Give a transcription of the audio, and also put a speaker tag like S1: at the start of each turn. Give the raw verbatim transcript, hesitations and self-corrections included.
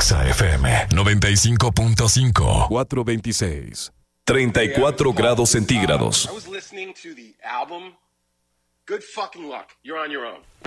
S1: Exa F M noventa y cinco punto cinco.
S2: cuatrocientos veintiséis.
S1: treinta y cuatro grados centígrados.
S3: I was listening to the album Good Fucking Luck. You're on your own.